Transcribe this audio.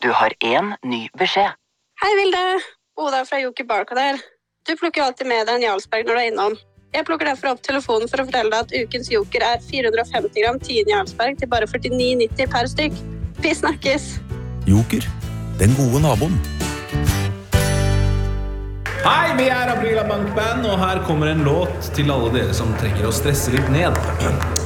Du har en ny beskjed. Hei, Vilde. Oda fra Joker Barcode her. Du plukker jo alltid med deg en Jarlsberg når du innom. Jeg plukker derfor opp telefonen for å fortelle deg at ukens Joker 450 gram 10 Jarlsberg til bare 49,90 per stykk. Vi snakkes! Joker, den gode naboen. Hei, vi Aprila Bankband, og her kommer en låt til alle dere som trenger å stresse litt ned.